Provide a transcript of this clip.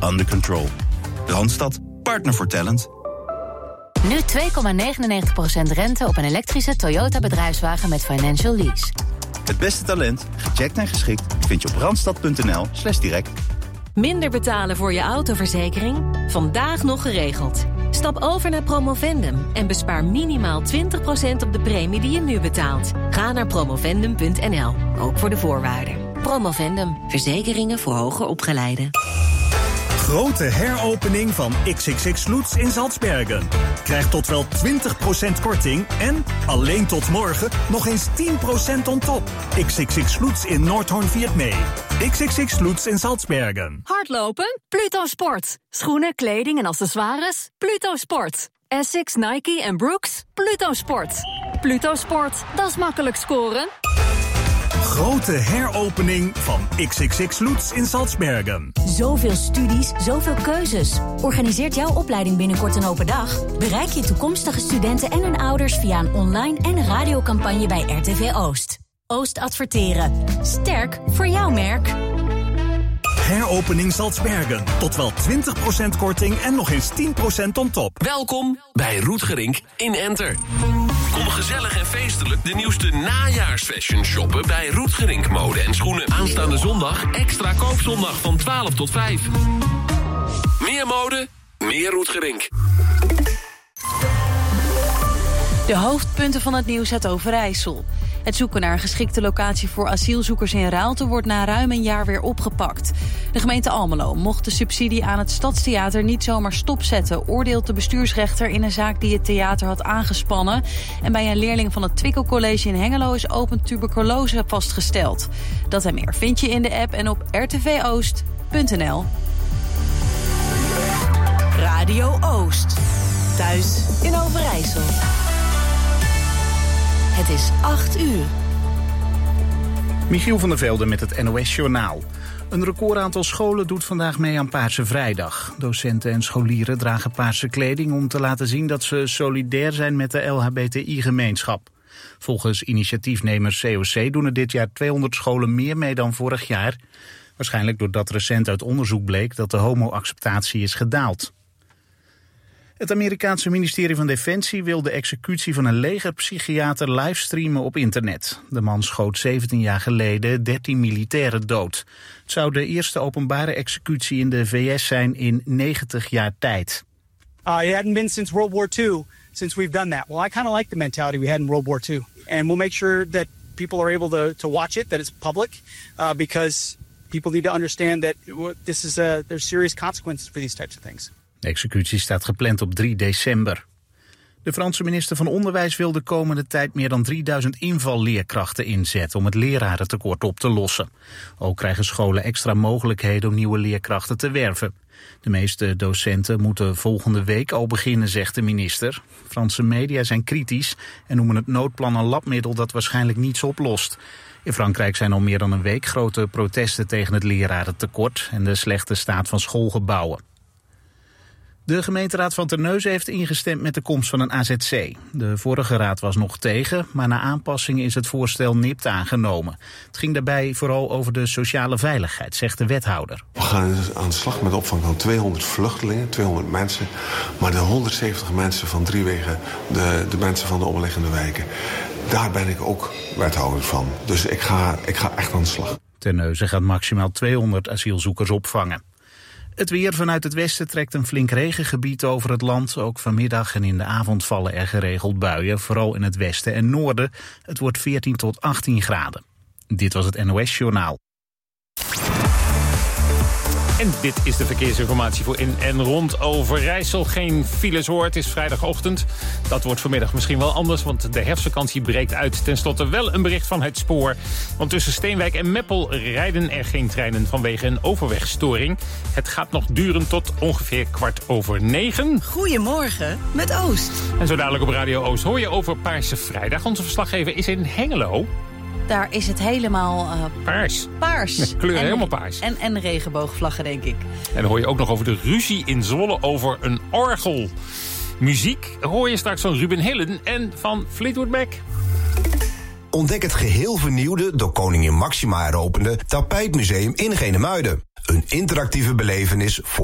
under control. Randstad, partner voor talent. Nu 2,99% rente op een elektrische Toyota bedrijfswagen met financial lease. Het beste talent, gecheckt en geschikt, vind je op randstad.nl/direct. Minder betalen voor je autoverzekering? Vandaag nog geregeld. Stap over naar Promovendum en bespaar minimaal 20% op de premie die je nu betaalt. Ga naar promovendum.nl, ook voor de voorwaarden. Promovendum, verzekeringen voor hoger opgeleiden. Grote heropening van XXX Lutz in Salzbergen. Krijg tot wel 20% korting en, alleen tot morgen, nog eens 10% on top. XXX Lutz in Noordhoorn viert mee. XXX Lutz in Salzbergen. Hardlopen? Pluto Sport. Schoenen, kleding en accessoires? Pluto Sport. Essex, Nike en Brooks? Pluto Sport. Pluto Sport, dat is makkelijk scoren. Grote heropening van XXX Lutz in Salzbergen. Zoveel studies, zoveel keuzes. Organiseert jouw opleiding binnenkort een open dag? Bereik je toekomstige studenten en hun ouders via een online en radiocampagne bij RTV Oost. Oost adverteren. Sterk voor jouw merk. Heropening Salzbergen. Tot wel 20% korting en nog eens 10% on top. Welkom bij Roetgerink in Enter. Kom gezellig en feestelijk de nieuwste najaarsfashion shoppen bij Roetgerink Mode en Schoenen. Aanstaande zondag extra koopzondag van 12 tot 5. Meer mode, meer Roetgerink. De hoofdpunten van het nieuws uit Overijssel. Het zoeken naar een geschikte locatie voor asielzoekers in Raalte wordt na ruim een jaar weer opgepakt. De gemeente Almelo mocht de subsidie aan het Stadstheater niet zomaar stopzetten, oordeelt de bestuursrechter in een zaak die het theater had aangespannen. En bij een leerling van het Twickel College in Hengelo is open tuberculose vastgesteld. Dat en meer vind je in de app en op rtvoost.nl. Radio Oost. Thuis in Overijssel. Het is 8 uur. Michiel van der Velde met het NOS-journaal. Een recordaantal scholen doet vandaag mee aan Paarse Vrijdag. Docenten en scholieren dragen paarse kleding om te laten zien dat ze solidair zijn met de LHBTI-gemeenschap. Volgens initiatiefnemers COC doen er dit jaar 200 scholen meer mee dan vorig jaar. Waarschijnlijk doordat recent uit onderzoek bleek dat de homo-acceptatie is gedaald. Het Amerikaanse ministerie van Defensie wil de executie van een legerpsychiater livestreamen op internet. De man schoot 17 jaar geleden 13 militairen dood. Het zou de eerste openbare executie in de VS zijn in 90 jaar tijd. It hadn't been since World War II since we've done that. Well, I kind of like the mentality we had in World War II. And we'll make sure that people are able to watch it, that it's public, because people need to understand that this is there's serious consequences for these types of things. De executie staat gepland op 3 december. De Franse minister van Onderwijs wil de komende tijd meer dan 3000 invalleerkrachten inzetten om het lerarentekort op te lossen. Ook krijgen scholen extra mogelijkheden om nieuwe leerkrachten te werven. De meeste docenten moeten volgende week al beginnen, zegt de minister. Franse media zijn kritisch en noemen het noodplan een labmiddel dat waarschijnlijk niets oplost. In Frankrijk zijn al meer dan een week grote protesten tegen het lerarentekort en de slechte staat van schoolgebouwen. De gemeenteraad van Terneuzen heeft ingestemd met de komst van een AZC. De vorige raad was nog tegen, maar na aanpassingen is het voorstel nipt aangenomen. Het ging daarbij vooral over de sociale veiligheid, zegt de wethouder. We gaan aan de slag met de opvang van 200 vluchtelingen, 200 mensen. Maar de 170 mensen van Driewegen, de mensen van de omliggende wijken, daar ben ik ook wethouder van. Dus ik ga echt aan de slag. Terneuzen gaat maximaal 200 asielzoekers opvangen. Het weer vanuit het westen trekt een flink regengebied over het land. Ook vanmiddag en in de avond vallen er geregeld buien, vooral in het westen en noorden. Het wordt 14 tot 18 graden. Dit was het NOS-journaal. En dit is de verkeersinformatie voor in en rond Overijssel. Geen files hoor, het is vrijdagochtend. Dat wordt vanmiddag misschien wel anders, want de herfstvakantie breekt uit. Ten slotte wel een bericht van het spoor. Want tussen Steenwijk en Meppel rijden er geen treinen vanwege een overwegstoring. Het gaat nog duren tot ongeveer 9:15. Goedemorgen met Oost. En zo dadelijk op Radio Oost hoor je over Paarse Vrijdag. Onze verslaggever is in Hengelo. Daar is het helemaal paars. Paars. Kleur helemaal paars. En regenboogvlaggen, denk ik. En dan hoor je ook nog over de ruzie in Zwolle over een orgel. Muziek hoor je straks van Ruben Hillen en van Fleetwood Mac. Ontdek het geheel vernieuwde, door koningin Máxima heropende Tapijtmuseum in Genemuiden. Een interactieve belevenis voor